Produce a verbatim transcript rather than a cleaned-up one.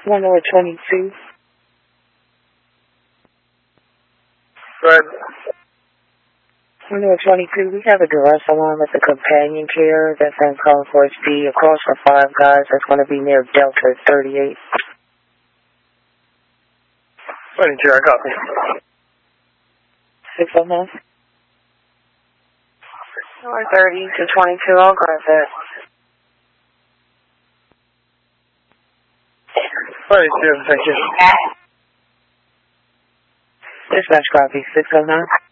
one over twenty-two. Good. one over twenty-two, we have a duress alarm at the companion care that's on Concourse D across from Five Guys. That's going to be near Delta thirty-eight. twenty-two, I copy. six oh nine. Number thirty to twenty-two, I'll grab that. twenty-two, thank you. Dispatch copy, six oh nine.